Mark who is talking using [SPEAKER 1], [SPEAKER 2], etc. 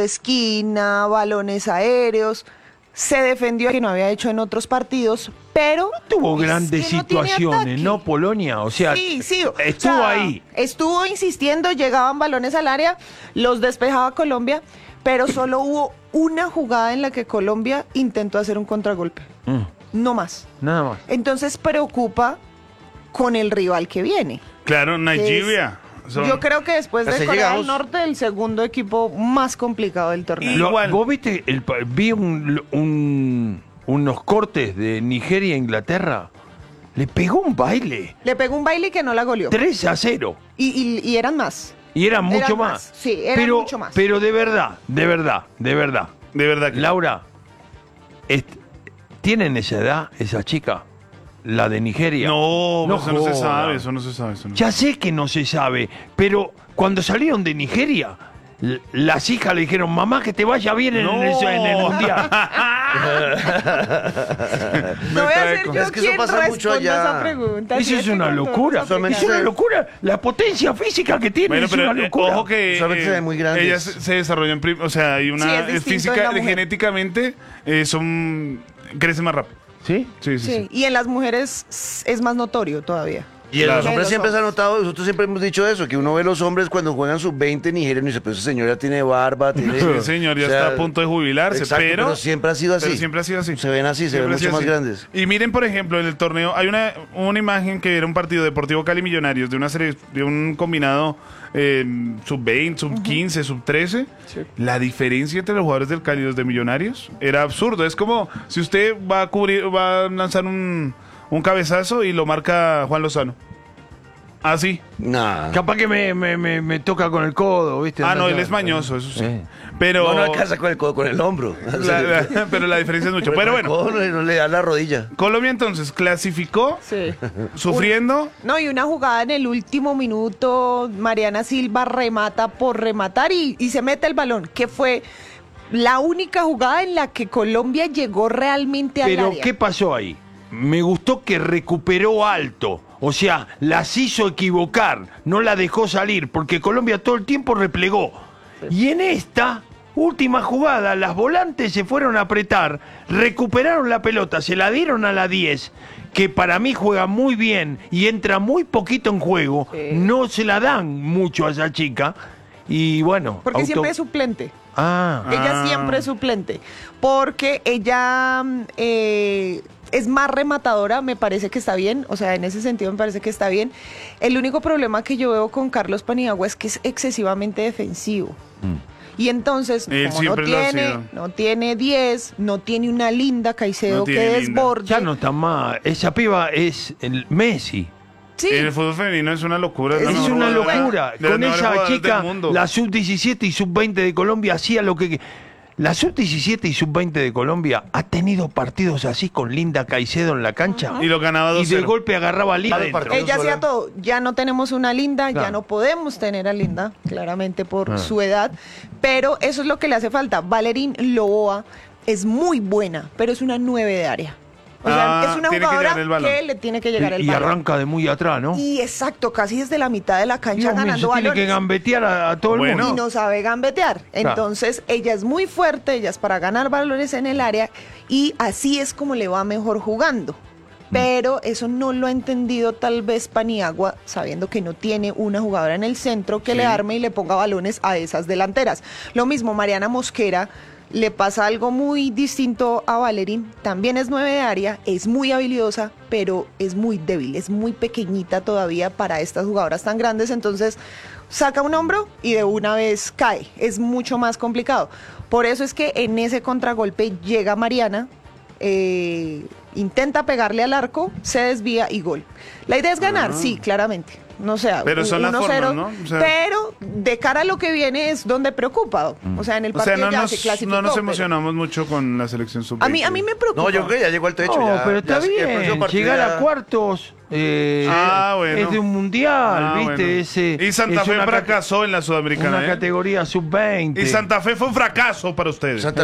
[SPEAKER 1] esquina, balones aéreos. Se defendió que no había hecho en otros partidos, pero
[SPEAKER 2] tuvo grandes
[SPEAKER 1] que no tiene
[SPEAKER 2] situaciones,
[SPEAKER 1] ataque.
[SPEAKER 2] ¿no, Polonia? O sea,
[SPEAKER 1] sí,
[SPEAKER 2] estuvo ahí.
[SPEAKER 1] Estuvo insistiendo, llegaban balones al área, los despejaba Colombia, pero solo hubo una jugada en la que Colombia intentó hacer un contragolpe. No más.
[SPEAKER 2] Nada más.
[SPEAKER 1] Entonces preocupa con el rival que viene.
[SPEAKER 3] Claro, Nigeria.
[SPEAKER 1] Yo creo que después de
[SPEAKER 4] Así
[SPEAKER 1] Corea
[SPEAKER 4] llegamos.
[SPEAKER 1] del Norte, el segundo equipo más complicado del torneo.
[SPEAKER 3] Igual.
[SPEAKER 2] ¿Vos viste? Vi unos cortes de Nigeria e Inglaterra. Le pegó un baile.
[SPEAKER 1] Le pegó un baile que no la goleó.
[SPEAKER 2] 3-0.
[SPEAKER 1] Y eran más.
[SPEAKER 2] Y eran mucho
[SPEAKER 1] Eran
[SPEAKER 2] más.
[SPEAKER 1] más, sí, eran mucho más.
[SPEAKER 2] Pero de verdad.
[SPEAKER 3] De verdad que...
[SPEAKER 2] Laura, ¿tienen esa edad, esa chica? La de Nigeria.
[SPEAKER 3] No, eso no se
[SPEAKER 2] joda.
[SPEAKER 3] sabe, eso no se sabe.
[SPEAKER 2] Ya sé que no se sabe, pero cuando salieron de Nigeria, las hijas le dijeron, mamá, que te vaya bien en el Mundial.
[SPEAKER 1] No voy a ser yo
[SPEAKER 4] Es que eso
[SPEAKER 1] quien
[SPEAKER 4] pasa mucho
[SPEAKER 1] responda
[SPEAKER 4] allá.
[SPEAKER 1] esa pregunta.
[SPEAKER 2] Eso
[SPEAKER 1] Sí,
[SPEAKER 2] es una
[SPEAKER 1] con todos
[SPEAKER 2] locura.
[SPEAKER 1] los
[SPEAKER 2] Es
[SPEAKER 4] Solamente
[SPEAKER 2] una
[SPEAKER 4] se-
[SPEAKER 2] locura. La potencia física que tiene
[SPEAKER 3] Bueno,
[SPEAKER 2] es
[SPEAKER 3] pero
[SPEAKER 2] una locura.
[SPEAKER 3] ojo que
[SPEAKER 4] Solamente se ven muy grandes.
[SPEAKER 3] ella se desarrolló o sea, hay
[SPEAKER 1] Sí,
[SPEAKER 3] una
[SPEAKER 1] es distinto en
[SPEAKER 3] física,
[SPEAKER 1] la mujer.
[SPEAKER 3] genéticamente crecen más rápido.
[SPEAKER 2] ¿Sí?
[SPEAKER 1] Sí, y en las mujeres es más notorio todavía.
[SPEAKER 4] Y en
[SPEAKER 3] Claro.
[SPEAKER 4] los hombres
[SPEAKER 1] Los
[SPEAKER 4] siempre se ha
[SPEAKER 1] hombres.
[SPEAKER 4] notado, nosotros siempre hemos dicho eso, que uno ve los hombres cuando juegan sub-20 nigerianos y dice, pero ese señor ya tiene barba, tiene...
[SPEAKER 3] Sí, señor, ya
[SPEAKER 4] o sea,
[SPEAKER 3] está a punto de jubilarse,
[SPEAKER 4] exacto,
[SPEAKER 3] pero
[SPEAKER 4] siempre ha sido así.
[SPEAKER 3] Pero siempre ha sido así.
[SPEAKER 4] Se ven así, se ven
[SPEAKER 3] Siempre ha sido
[SPEAKER 4] mucho más
[SPEAKER 3] así.
[SPEAKER 4] grandes.
[SPEAKER 3] Y miren, por ejemplo, en el torneo hay una imagen que era un partido Deportivo Cali Millonarios de una serie, de un combinado sub-20, sub-15, sub-13.
[SPEAKER 1] Sí.
[SPEAKER 3] La diferencia entre los jugadores del Cali y los de Millonarios era absurdo. Es como si usted va a lanzar un cabezazo y lo marca Juan Lozano. Así.
[SPEAKER 4] Nah.
[SPEAKER 2] Capaz que me toca con el codo, ¿viste?
[SPEAKER 3] Ah, no, él es mañoso, eso sí. Pero
[SPEAKER 4] No, no alcanza con el codo, con el hombro.
[SPEAKER 3] pero la diferencia es mucho. Pero
[SPEAKER 4] Con el
[SPEAKER 3] bueno,
[SPEAKER 4] codo no le da la rodilla.
[SPEAKER 3] Colombia entonces clasificó
[SPEAKER 1] Sí.
[SPEAKER 3] sufriendo.
[SPEAKER 1] No, y una jugada en el último minuto, Mariana Silva remata por rematar y se mete el balón, que fue la única jugada en la que Colombia llegó realmente al
[SPEAKER 2] Pero,
[SPEAKER 1] área.
[SPEAKER 2] ¿qué pasó ahí? Me gustó que recuperó alto. O sea, las hizo equivocar, no la dejó salir, porque Colombia todo el tiempo replegó. Y en esta última jugada, las volantes se fueron a apretar, recuperaron la pelota, se la dieron a la 10, que para mí juega muy bien y entra muy poquito en juego.
[SPEAKER 1] Sí.
[SPEAKER 2] No se la dan mucho a esa chica. Y bueno.
[SPEAKER 1] Porque siempre es suplente.
[SPEAKER 2] Ah.
[SPEAKER 1] Ella siempre es suplente. Porque ella es más rematadora, me parece que está bien. O sea, en ese sentido me parece que está bien. El único problema que yo veo con Carlos Paniagua es que es excesivamente defensivo. Y entonces,
[SPEAKER 3] Él
[SPEAKER 1] como
[SPEAKER 3] siempre lo ha sido.
[SPEAKER 1] no tiene 10, no tiene una linda Caicedo
[SPEAKER 3] No
[SPEAKER 1] que
[SPEAKER 3] tiene linda.
[SPEAKER 1] desborde.
[SPEAKER 2] Ya no está más. Esa piba es el Messi.
[SPEAKER 1] Sí,
[SPEAKER 3] El fútbol femenino es una locura.
[SPEAKER 1] Es
[SPEAKER 3] la
[SPEAKER 2] Es
[SPEAKER 3] mejor
[SPEAKER 2] una
[SPEAKER 3] jugadora
[SPEAKER 2] locura.
[SPEAKER 3] de las
[SPEAKER 2] Con
[SPEAKER 3] mejores
[SPEAKER 2] esa
[SPEAKER 3] jugadoras
[SPEAKER 2] chica,
[SPEAKER 3] del mundo.
[SPEAKER 2] la sub-17 y sub-20 de Colombia hacía lo que... La sub-17 y sub-20 de Colombia ha tenido partidos así con Linda Caicedo en la cancha.
[SPEAKER 3] Y lo ganaba 2-0.
[SPEAKER 2] Y de golpe agarraba a Linda.
[SPEAKER 4] Vale,
[SPEAKER 2] adentro.
[SPEAKER 4] partido.
[SPEAKER 1] ella
[SPEAKER 4] sola.
[SPEAKER 1] hacía todo. Ya no tenemos una linda,
[SPEAKER 2] Claro.
[SPEAKER 1] ya no podemos tener a linda, claramente por
[SPEAKER 2] Ah.
[SPEAKER 1] su edad. Pero eso es lo que le hace falta. Valerín Loboa es muy buena, pero es una 9 de área. O sea, es una
[SPEAKER 3] tiene que
[SPEAKER 1] jugadora
[SPEAKER 3] llegar el balón.
[SPEAKER 1] que le tiene que llegar el
[SPEAKER 2] Y
[SPEAKER 1] balón.
[SPEAKER 2] arranca de muy atrás, ¿no?
[SPEAKER 1] Y exacto, casi desde la mitad de la cancha
[SPEAKER 2] Dios mío,
[SPEAKER 1] ganando
[SPEAKER 2] se tiene que
[SPEAKER 1] balones.
[SPEAKER 2] gambetear a todo el
[SPEAKER 3] Bueno.
[SPEAKER 1] Y
[SPEAKER 2] mundo.
[SPEAKER 1] no sabe gambetear. Entonces, ella es muy fuerte, ella es para ganar balones en el área y así es como le va mejor jugando. Pero eso no lo ha entendido tal vez Paniagua, sabiendo que no tiene una jugadora en el centro que le arme y le ponga balones a esas delanteras. Lo mismo, Mariana Mosquera, le pasa algo muy distinto a Valerín. También es 9 de área, es muy habilidosa, pero es muy débil, es muy pequeñita todavía para estas jugadoras tan grandes. Entonces, saca un hombro y de una vez cae. Es mucho más complicado. Por eso es que en ese contragolpe llega Mariana, intenta pegarle al arco, se desvía y gol. La idea es ganar, sí, claramente. No sé,
[SPEAKER 3] Pero son las
[SPEAKER 1] 1-0,
[SPEAKER 3] formas, ¿no? O sea-
[SPEAKER 1] pero de cara a lo que viene es donde preocupa. O sea, en el
[SPEAKER 3] O sea,
[SPEAKER 1] partido
[SPEAKER 3] no
[SPEAKER 1] ya
[SPEAKER 3] nos,
[SPEAKER 1] se clasificó.
[SPEAKER 3] no nos
[SPEAKER 1] pero
[SPEAKER 3] emocionamos mucho con la selección sub-20.
[SPEAKER 1] a mí me preocupa.
[SPEAKER 4] No, yo creo que ya llegó al techo.
[SPEAKER 2] No,
[SPEAKER 4] ya,
[SPEAKER 2] pero está
[SPEAKER 4] ya el próximo
[SPEAKER 2] bien.
[SPEAKER 4] partido
[SPEAKER 2] Llegar
[SPEAKER 4] ya-
[SPEAKER 2] a cuartos
[SPEAKER 3] Bueno.
[SPEAKER 2] es de un mundial, ¿viste?
[SPEAKER 3] Bueno.
[SPEAKER 2] Ese,
[SPEAKER 3] Y Santa
[SPEAKER 2] es
[SPEAKER 3] Fe
[SPEAKER 2] una
[SPEAKER 3] fracasó en la Sudamericana.
[SPEAKER 2] Una categoría sub-20.
[SPEAKER 3] Y Santa Fe fue un fracaso para ustedes.
[SPEAKER 4] Santa